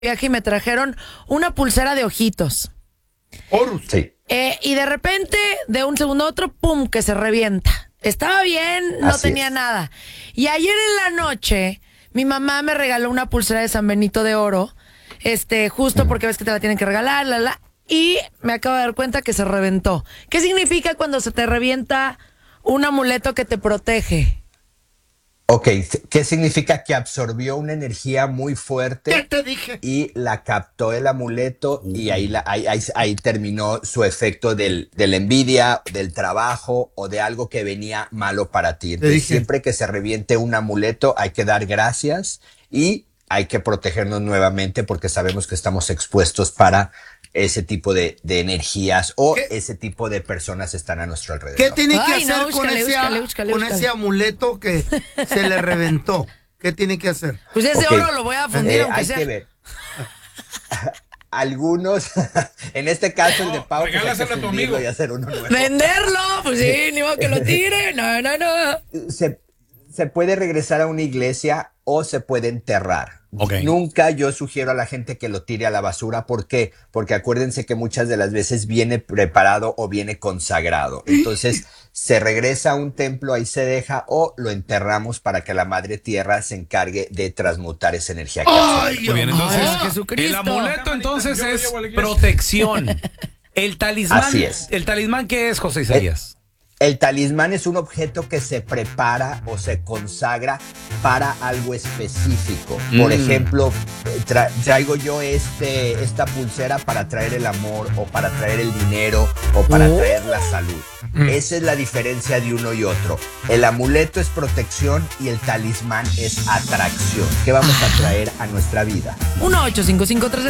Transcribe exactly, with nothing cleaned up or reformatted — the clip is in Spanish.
viaje y me trajeron una pulsera de ojitos. Horus. Sí. Eh, y de repente, de un segundo a otro, pum, que se revienta. Estaba bien, no Así tenía es. nada. Y ayer en la noche, mi mamá me regaló una pulsera de San Benito de oro, este, justo porque ves que te la tienen que regalar, la, la, y me acabo de dar cuenta que se reventó. ¿Qué significa cuando se te revienta un amuleto que te protege? Ok, ¿qué significa? Que absorbió una energía muy fuerte. ¿Qué te dije? Y la captó el amuleto uh-huh. y ahí, la, ahí, ahí, ahí terminó su efecto del, de la envidia, del trabajo o de algo que venía malo para ti. Entonces, siempre que se reviente un amuleto hay que dar gracias y hay que protegernos nuevamente porque sabemos que estamos expuestos para ese tipo de, de energías o ¿Qué? ese tipo de personas están a nuestro alrededor. ¿Qué tiene que Ay, hacer no, con, búscale, ese, búscale, búscale, con búscale. ese amuleto que se le reventó? ¿Qué tiene que hacer? Pues ese Okay. oro lo voy a fundir, Eh, aunque hay sea. que ver. Algunos, en este caso el de Pau, pues hay que regálaselo a tu fundirlo amigo. y hacer uno nuevo. Venderlo, pues sí, ni modo que lo tire, no, no, no. Se, se puede regresar a una iglesia o se puede enterrar. Okay. Nunca yo sugiero a la gente que lo tire a la basura. ¿Por qué? Porque acuérdense que muchas de las veces viene preparado o viene consagrado. Entonces se regresa a un templo, ahí se deja o lo enterramos para que la madre tierra se encargue de transmutar esa energía que absorbe. Muy bien, entonces Ay, Jesucristo. el amuleto entonces Yo lo es llevo a la iglesia. protección. El talismán, Así es. ¿El talismán qué es, José Isaías? El talismán es un objeto que se prepara o se consagra para algo específico. Por Mm. ejemplo, tra- traigo yo este, esta pulsera para traer el amor o para traer el dinero o para Oh. traer la salud. Mm. Esa es la diferencia de uno y otro. El amuleto es protección y el talismán es atracción. ¿Qué vamos a traer a nuestra vida? uno ocho cinco cinco tres